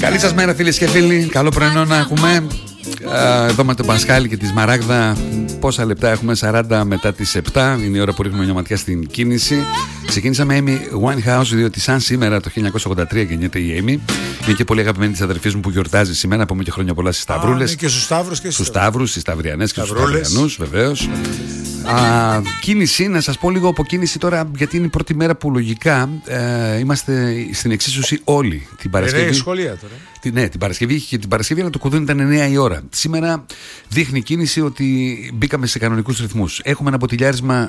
Καλή σας μέρα φίλες και φίλοι. Καλό πρωινό να έχουμε. Εδώ με τον Πασχάλη και τη Σμαράγδα. Πόσα λεπτά έχουμε? 40 μετά τις 7. Είναι η ώρα που ρίχνουμε μια ματιά στην κίνηση. Ξεκίνησα με Amy Winehouse, διότι σαν σήμερα το 1983 γεννιέται η Amy. Είναι και πολύ αγαπημένη της αδερφής μου που γιορτάζει σήμερα. Πούμε και χρόνια πολλά στις Σταυρούλες. Και στους Σταύρους και στους Σταύρους, στις Σταυριανές και στους Σταυριανούς, βεβαίως. Κίνηση, να σας πω λίγο από κίνηση τώρα, γιατί είναι η πρώτη μέρα που λογικά είμαστε στην εξίσωση όλοι. Την Παρασκευή. Σχολεία τώρα. Ναι, την Παρασκευή είχε και την Παρασκευή, αλλά το κουδούνι ήταν 9 η ώρα. Σήμερα δείχνει κίνηση ότι μπήκαμε σε κανονικούς ρυθμούς. Έχουμε ένα ποτηλιάρισμα,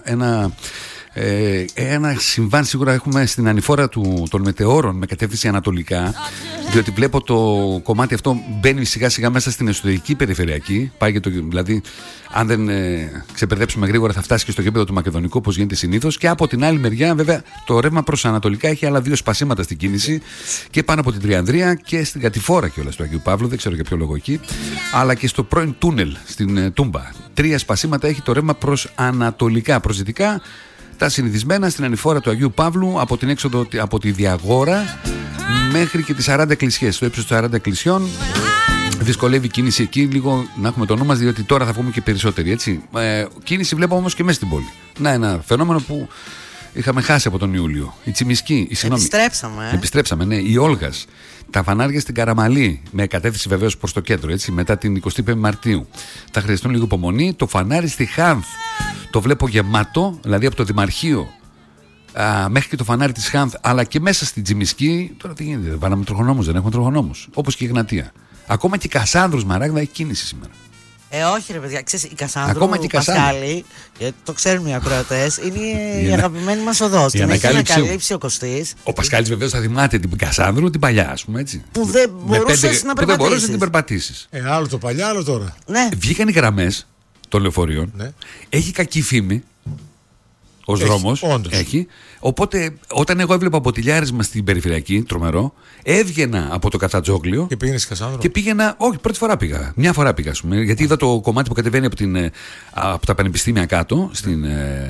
ένα συμβάν σίγουρα έχουμε στην ανηφόρα των μετεώρων με κατεύθυνση ανατολικά, διότι βλέπω το κομμάτι αυτό μπαίνει σιγά σιγά μέσα στην εσωτερική περιφερειακή. Πάει και δηλαδή, αν δεν ξεπερδέψουμε γρήγορα, θα φτάσει και στο γήπεδο του Μακεδονικού, όπως γίνεται συνήθως. Και από την άλλη μεριά, βέβαια, το ρεύμα προς ανατολικά έχει άλλα δύο σπασίματα στην κίνηση και πάνω από την Τριανδρία και στην κατηφόρα κιόλας του Αγίου Παύλου, δεν ξέρω για ποιο λόγο εκεί, αλλά και στο πρώην τούνελ στην Τούμπα. 3 σπασίματα έχει το ρεύμα προς ανατολικά, προς δυτικά. Τα συνηθισμένα στην ανηφόρα του Αγίου Παύλου, από την έξοδο από τη Διαγόρα μέχρι και τις 40 εκκλησιές. Στο ύψος των 40 εκκλησιών δυσκολεύει η κίνηση εκεί, λίγο να έχουμε το νου μας, διότι τώρα θα βγούμε και περισσότεροι, έτσι. Κίνηση βλέπω όμως και μέσα στην πόλη. Να, ένα φαινόμενο που είχαμε χάσει από τον Ιούλιο. Η Τσιμισκή, Επιστρέψαμε, ναι. Η Όλγας. Τα φανάρια στην Καραμαλή, με κατεύθυνση βεβαίως προς το κέντρο, έτσι, μετά την 25η Μαρτίου. Θα χρειαστούν λίγο υπομονή. Το φανάρι στη Χάνθ το βλέπω γεμάτο, δηλαδή από το Δημαρχείο μέχρι και το φανάρι της Χάνθ, αλλά και μέσα στην Τσιμισκή. Τώρα τι γίνεται, βάλαμε τροχονόμους, δεν έχουμε τροχονόμους. Όπως και η Εγνατία. Ακόμα και η Κασάνδρους Μαράγδα έχει κίνηση σήμερα. Όχι ρε παιδιά, ξέρεις, η Κασάνδρου Πασχάλη, γιατί το ξέρουν οι ακροατές, είναι η αγαπημένη μας οδός. Την έχει ανακαλύψει ο Κωστής. Ο Πασχάλης βεβαίως θα θυμάται την Κασάνδρου, την παλιά, ας πούμε, έτσι. Που δεν μπορούσες να την περπατήσεις. Άλλο το παλιά, άλλο τώρα. Ναι. Βγήκαν οι γραμμές των λεωφορείων. Ναι. Έχει κακή φήμη ως δρόμος. Έχει. Οπότε, όταν εγώ έβλεπα ποτηλιάρισμα στην περιφερειακή, τρομερό, έβγαινα από το Κατσατζόγλιο. Και πήγαινε στη Κασάνδρο. Και πήγαινα. Όχι, πρώτη φορά πήγα. Μια φορά πήγα, ας πούμε. Γιατί είδα το κομμάτι που κατεβαίνει από τα πανεπιστήμια κάτω. Στην.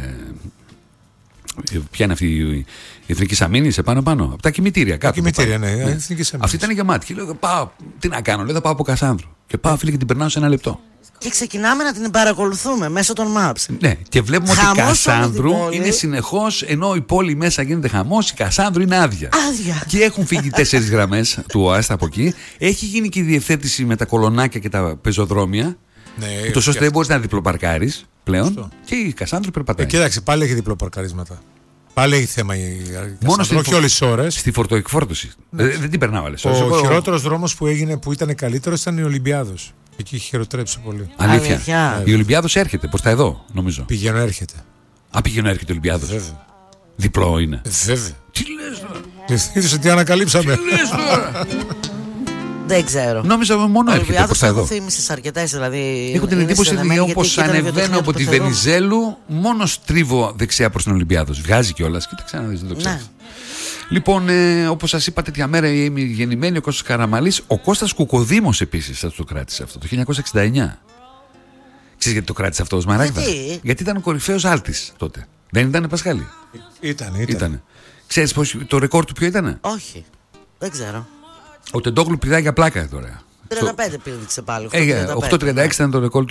Ποια είναι αυτή η Εθνική Αμήνη, πάνω. Από τα κημητήρια κάτω. Κημητήρια, ναι. Αυτή ήταν γεμάτη. Και λέω, πάω. Τι να κάνω, λέω, θα πάω από Κασάνδρο. Και πάω, φίλε, και την περνάω σε 1 λεπτό. Και ξεκινάμε να την παρακολουθούμε μέσω των maps. Ναι, και βλέπουμε ότι η Κασάνδρου είναι συνεχώς, ενώ η πόλη μέσα γίνεται χαμός, η Κασάνδρου είναι άδεια. Και έχουν φύγει 4 γραμμές του ΟΑΣΤ από εκεί. Έχει γίνει και η διευθέτηση με τα κολονάκια και τα πεζοδρόμια. Ναι, ούτως ώστε δεν μπορείς να διπλοπαρκάρεις πλέον. Αυτό. Και η Κασάνδρου περπατάει. Κοίταξε, πάλι έχει διπλοπαρκαρίσματα. Πάλι έχει θέμα η Κασάνδρου, όχι όλες τις ώρες. Στη φορτοεκφόρτωση. Δεν την περνάω άλλες. Ο χειρότερος δρόμος που ήταν καλύτερος ήταν η Ολυμπιάδος. Εκεί έχει χειροτρέψει πολύ. Αλήθεια. Η Ολυμπιάδος έρχεται προς τα εδώ, νομίζω. Πηγαίνω έρχεται η Ολυμπιάδος. Βέβαια. Διπλό είναι. Βέβαια. Τι λες τώρα. Είδες τι ανακαλύψαμε. Τι λες τώρα. Δεν ξέρω. Νόμιζα μόνο έρχεται προς τα εδώ. Θύμισες αρκετές, δηλαδή. Έχω την εντύπωση ότι όπως ανεβαίνω από τη Βενιζέλου, μόνο στρίβω δεξιά προς την Ολυμπιάδος. Βγάζει κιόλας. Κοίταξε να δεις, δεν το ξέρεις. Λοιπόν, όπως σας είπα, τέτοια μέρα η Amy γεννημένη, ο Κώστας Καραμαλής, ο Κώστας Κουκοδήμος επίσης θα το κράτησε αυτό το 1969. Ξέρεις γιατί το κράτησε αυτό ο Σμαράγδα? Γιατί ήταν ο κορυφαίος άλτης τότε. Δεν ήταν, Πασχάλη? Ήταν. Ξέρεις το ρεκόρ του ποιο ήταν? Όχι, δεν ξέρω. Ο Τεντόγλου πηδάει για πλάκα τώρα. 35 πήδηξε πάλι. 8.36 ήταν το ρεκόρ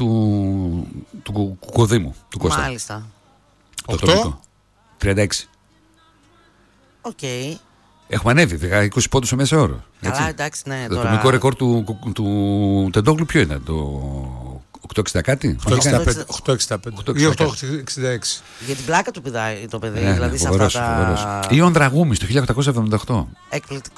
του Κουκοδήμου, του Κώστα. Μάλιστα. Το ατομικό. 36. Οκ. Έχουμε ανέβει 20 πόντους στο μέσο όρο. Καλά, εντάξει, ναι. Το ατομικό ρεκόρ του Τεντόγλου ποιο ήταν? Το 8.60 κάτι? 8.65 ή 8.66. Για την πλάκα του πηδάει το παιδί, δηλαδή σε αυτά τα... Ή ο Ανδραγούμης το 1878.